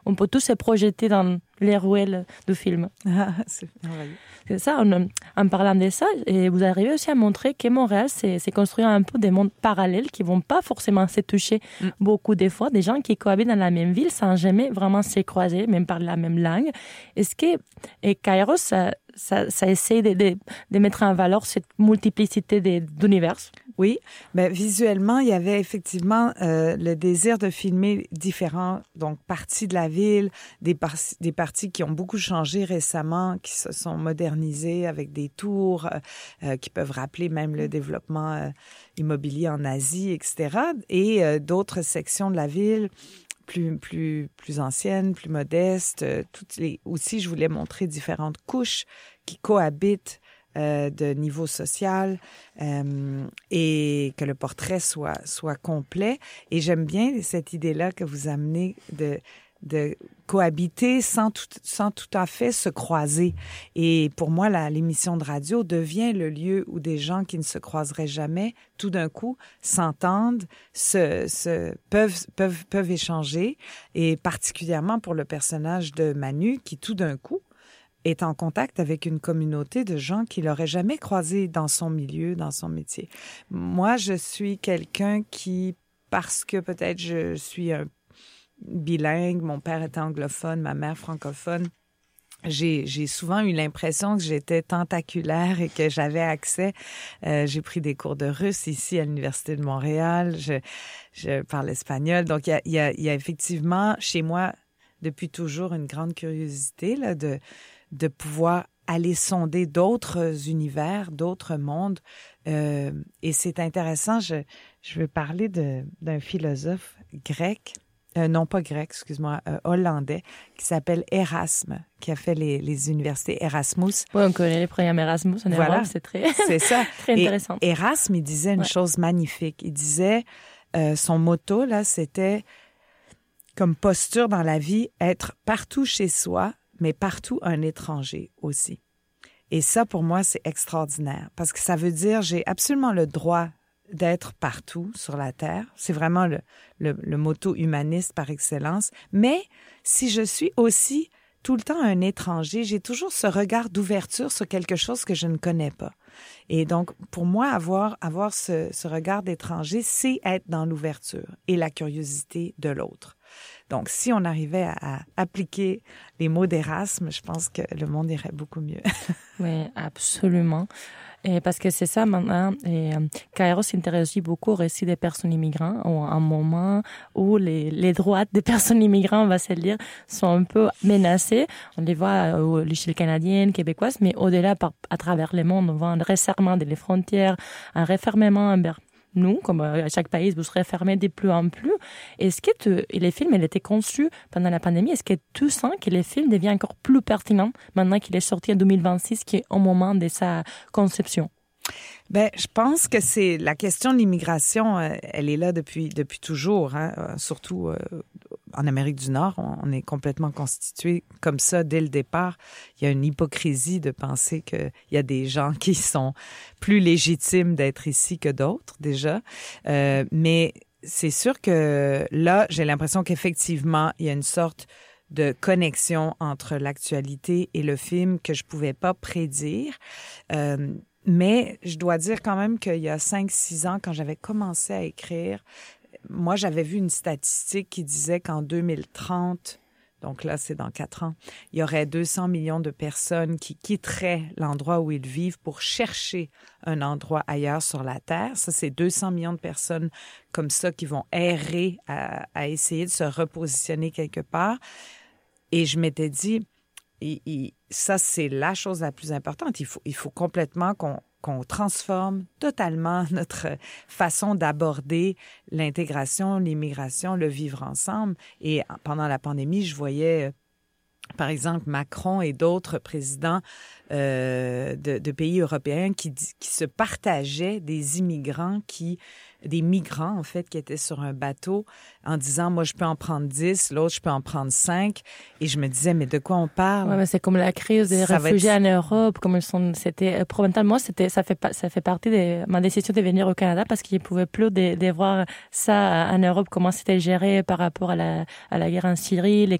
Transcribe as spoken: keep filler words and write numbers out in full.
on peut tous se projeter dans les ruelles du film. Ah, c'est merveilleux. C'est ça, en, en parlant de ça, et vous arrivez aussi à montrer que Montréal, c'est, c'est construire un peu des mondes parallèles qui vont pas forcément se toucher mm. beaucoup des fois, des gens qui cohabitent dans la même ville sans jamais vraiment se croiser, même parler la même langue. Est-ce que et Kairos, ça, ça, ça essaie de, de, de mettre en valeur cette multiplicité de, d'univers? Oui, mais visuellement, il y avait effectivement euh, le désir de filmer différents, donc parties de la ville, des, par- des parties qui ont beaucoup changé récemment, qui se sont modernisées avec des tours, euh, qui peuvent rappeler même le développement euh, immobilier en Asie, et cetera. Et euh, d'autres sections de la ville plus plus plus anciennes, plus modestes. Euh, toutes les aussi, je voulais montrer différentes couches qui cohabitent. Euh, de niveau social euh, et que le portrait soit soit complet. Et j'aime bien cette idée-là que vous amenez de de cohabiter sans tout sans tout à fait se croiser. Et pour moi, la, l'émission de radio devient le lieu où des gens qui ne se croiseraient jamais, tout d'un coup, s'entendent, se, se peuvent peuvent peuvent échanger. Et particulièrement pour le personnage de Manu, qui tout d'un coup est en contact avec une communauté de gens qu'il n'aurait jamais croisé dans son milieu, dans son métier. Moi, je suis quelqu'un qui, parce que peut-être je suis un bilingue, mon père était anglophone, ma mère francophone, j'ai, j'ai souvent eu l'impression que j'étais tentaculaire et que j'avais accès. Euh, j'ai pris des cours de russe ici à l'Université de Montréal. Je, je parle espagnol. Donc, il y a, il y a, il y a effectivement chez moi, depuis toujours, une grande curiosité là, de de pouvoir aller sonder d'autres univers, d'autres mondes. Euh, et c'est intéressant, je, je veux parler de, d'un philosophe grec, euh, non pas grec, excuse-moi, euh, hollandais, qui s'appelle Erasme, qui a fait les, les universités Erasmus. Oui, on connaît les programmes Erasmus en voilà. Europe, c'est très, c'est ça. très intéressant. Et Erasme, il disait une ouais. chose magnifique. Il disait, euh, son motto, là, c'était comme posture dans la vie, être partout chez soi, mais partout un étranger aussi. Et ça, pour moi, c'est extraordinaire parce que ça veut dire j'ai absolument le droit d'être partout sur la Terre. C'est vraiment le, le, le motto humaniste par excellence. Mais si je suis aussi tout le temps un étranger, j'ai toujours ce regard d'ouverture sur quelque chose que je ne connais pas. Et donc, pour moi, avoir, avoir ce, ce regard d'étranger, c'est être dans l'ouverture et la curiosité de l'autre. Donc, si on arrivait à, à appliquer les mots d'Erasme, je pense que le monde irait beaucoup mieux. Oui, absolument. Et parce que c'est ça maintenant. Et, euh, Kairos s'intéresse aussi beaucoup au récit des personnes immigrantes, ou un moment où les, les droits des personnes immigrantes, on va se le dire, sont un peu menacés. On les voit à l'échelle canadienne, québécoise, mais au-delà, par, à travers le monde, on voit un resserrement des frontières, un refermement envers nous, comme à chaque pays, vous serez fermés de plus en plus. Est-ce que tu, et les films, ils étaient conçus pendant la pandémie, est-ce que tu sens que les films deviennent encore plus pertinents maintenant qu'il est sorti en deux mille vingt-six, qui est au moment de sa conception? Ben, je pense que c'est la question de l'immigration, euh, elle est là depuis depuis toujours, hein, euh, surtout euh, en Amérique du Nord, on, on est complètement constitué comme ça dès le départ. Il y a une hypocrisie de penser que il y a des gens qui sont plus légitimes d'être ici que d'autres déjà, euh, mais c'est sûr que là, j'ai l'impression qu'effectivement, il y a une sorte de connexion entre l'actualité et le film que je pouvais pas prédire. Euh, Mais je dois dire quand même qu'il y a cinq six ans, quand j'avais commencé à écrire, moi, j'avais vu une statistique qui disait qu'en deux mille trente, donc là, c'est dans quatre ans, il y aurait deux cents millions de personnes qui quitteraient l'endroit où ils vivent pour chercher un endroit ailleurs sur la Terre. Ça, c'est deux cents millions de personnes comme ça qui vont errer à, à essayer de se repositionner quelque part. Et je m'étais dit... Et, et ça, c'est la chose la plus importante. Il faut, il faut complètement qu'on, qu'on transforme totalement notre façon d'aborder l'intégration, l'immigration, le vivre ensemble. Et pendant la pandémie, je voyais, par exemple, Macron et d'autres présidents euh, de, de pays européens qui, qui se partageaient des immigrants qui... des migrants, en fait, qui étaient sur un bateau en disant, moi, je peux en prendre dix, l'autre, je peux en prendre cinq. Et je me disais, mais de quoi on parle? Ouais, mais c'est comme la crise des ça réfugiés être... en Europe, comme ils sont, c'était, probablement, moi, c'était, ça fait, ça fait partie de ma décision de venir au Canada parce qu'ils ne pouvaient plus de, de voir ça en Europe, comment c'était géré par rapport à la, à la guerre en Syrie, les